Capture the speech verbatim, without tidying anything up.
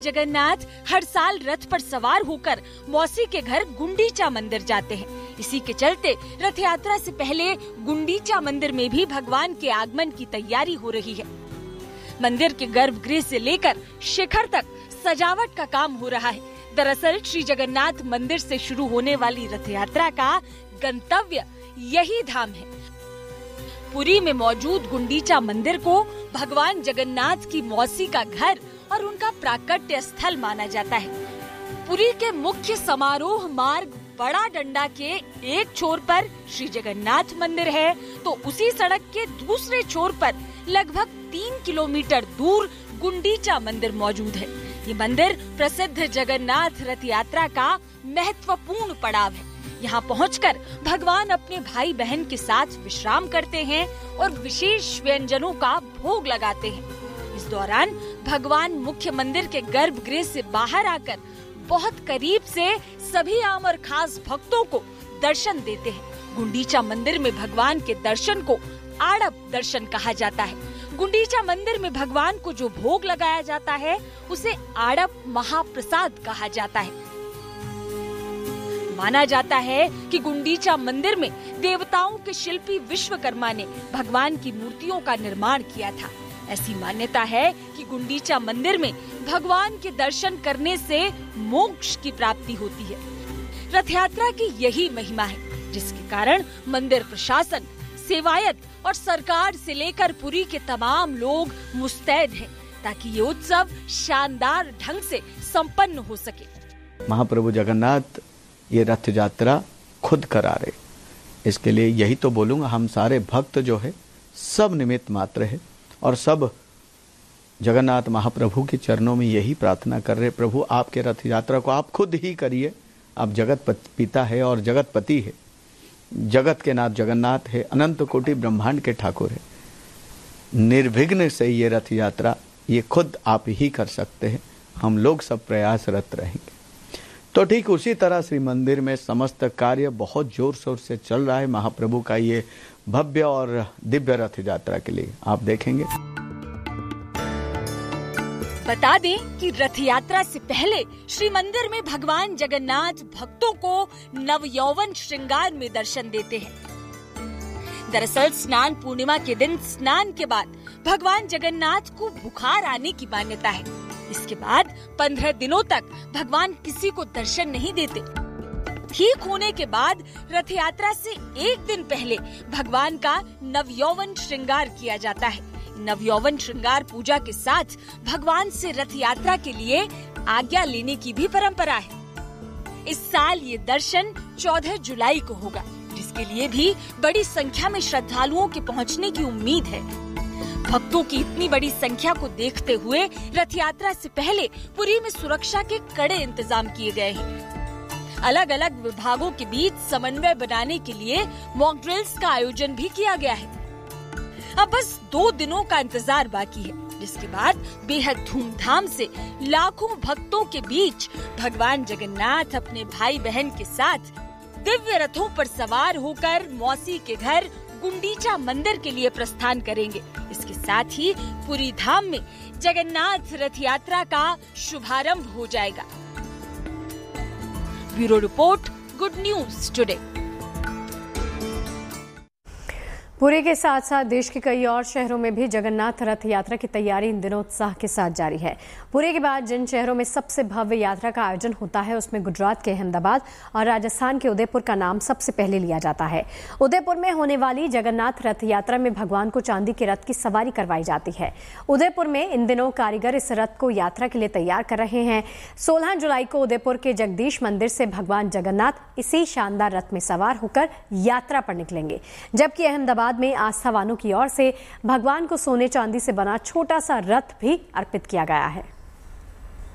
जगन्नाथ हर साल रथ पर सवार होकर मौसी के घर गुंडीचा मंदिर जाते हैं। इसी के चलते रथ यात्रा से पहले गुंडीचा मंदिर में भी भगवान के आगमन की तैयारी हो रही है। मंदिर के गर्भगृह से लेकर शिखर तक सजावट का काम हो रहा है। दरअसल श्री जगन्नाथ मंदिर से शुरू होने वाली रथ यात्रा का गंतव्य यही धाम है। पुरी में मौजूद गुंडीचा मंदिर को भगवान जगन्नाथ की मौसी का घर और उनका प्राकट्य स्थल माना जाता है। पुरी के मुख्य समारोह मार्ग बड़ा डंडा के एक छोर पर श्री जगन्नाथ मंदिर है, तो उसी सड़क के दूसरे छोर पर लगभग तीन किलोमीटर दूर गुंडीचा मंदिर मौजूद है। ये मंदिर प्रसिद्ध जगन्नाथ रथ यात्रा का महत्वपूर्ण पड़ाव है। यहाँ पहुंचकर भगवान अपने भाई बहन के साथ विश्राम करते हैं और विशेष व्यंजनों का भोग लगाते हैं। इस दौरान भगवान मुख्य मंदिर के गर्भगृह से बाहर आकर बहुत करीब से सभी आम और खास भक्तों को दर्शन देते हैं। गुंडीचा मंदिर में भगवान के दर्शन को आड़प दर्शन कहा जाता है। गुंडीचा मंदिर में भगवान को जो भोग लगाया जाता है उसे आड़प महाप्रसाद कहा जाता है। माना जाता है कि गुंडीचा मंदिर में देवताओं के शिल्पी विश्वकर्मा ने भगवान की मूर्तियों का निर्माण किया था। ऐसी मान्यता है कि गुंडीचा मंदिर में भगवान के दर्शन करने से मोक्ष की प्राप्ति होती है। रथ यात्रा की यही महिमा है, जिसके कारण मंदिर प्रशासन, सेवायत और सरकार से लेकर पुरी के तमाम लोग मुस्तैद हैं, ताकि ये उत्सव शानदार ढंग से संपन्न हो सके। महाप्रभु जगन्नाथ ये रथ यात्रा खुद करा रहे, इसके लिए यही तो बोलूंगा, हम सारे भक्त जो है सब निमित्त मात्र है और सब जगन्नाथ महाप्रभु के चरणों में यही प्रार्थना कर रहे, प्रभु आपके रथ यात्रा को आप खुद ही करिए। आप जगत पिता है और जगत पति है, जगत के नाथ जगन्नाथ है, अनंत कोटि ब्रह्मांड के ठाकुर है। निर्विघ्न से ये रथ यात्रा ये खुद आप ही कर सकते हैं, हम लोग सब प्रयासरत रहेंगे। तो ठीक उसी तरह श्री मंदिर में समस्त कार्य बहुत जोर शोर से चल रहा है महाप्रभु का ये भव्य और दिव्य रथ यात्रा के लिए आप देखेंगे। बता दें कि रथ यात्रा से पहले श्री मंदिर में भगवान जगन्नाथ भक्तों को नव यौवन श्रृंगार में दर्शन देते हैं। दरअसल स्नान पूर्णिमा के दिन स्नान के बाद भगवान जगन्नाथ को बुखार आने की मान्यता है। इसके बाद पंद्रह दिनों तक भगवान किसी को दर्शन नहीं देते। ठीक होने के बाद रथ यात्रा से एक दिन पहले भगवान का नवयौवन श्रृंगार किया जाता है। नवयौवन श्रृंगार पूजा के साथ भगवान से रथ यात्रा के लिए आज्ञा लेने की भी परंपरा है। इस साल ये दर्शन चौदह जुलाई को होगा, जिसके लिए भी बड़ी संख्या में श्रद्धालुओं के पहुंचने की उम्मीद है। भक्तों की इतनी बड़ी संख्या को देखते हुए रथ यात्रा से पहले पुरी में सुरक्षा के कड़े इंतजाम किए गए हैं। अलग अलग विभागों के बीच समन्वय बनाने के लिए मॉक ड्रिल्स का आयोजन भी किया गया है। अब बस दो दिनों का इंतजार बाकी है, जिसके बाद बेहद धूमधाम से लाखों भक्तों के बीच भगवान जगन्नाथ अपने भाई बहन के साथ दिव्य रथों पर सवार होकर मौसी के घर गुंडीचा मंदिर के लिए प्रस्थान करेंगे। इसके साथ ही पुरी धाम में जगन्नाथ रथ यात्रा का शुभारंभ हो जाएगा। Bureau report, good news today. Puri के साथ साथ देश के कई और शहरों में भी जगन्नाथ रथ यात्रा की तैयारी इन दिनों उत्साह के साथ जारी है। पुरी के बाद जिन शहरों में सबसे भव्य यात्रा का आयोजन होता है उसमें गुजरात के अहमदाबाद और राजस्थान के उदयपुर का नाम सबसे पहले लिया जाता है। उदयपुर में होने वाली जगन्नाथ रथ यात्रा में भगवान को चांदी के रथ की सवारी करवाई जाती है। उदयपुर में इन दिनों कारीगर इस रथ को यात्रा के लिए तैयार कर रहे हैं। सोलह जुलाई को उदयपुर के जगदीश मंदिर से भगवान जगन्नाथ इसी शानदार रथ में सवार होकर यात्रा पर निकलेंगे, जबकि अहमदाबाद में आस्थावानों की ओर से भगवान को सोने चांदी से बना छोटा सा रथ भी अर्पित किया गया है।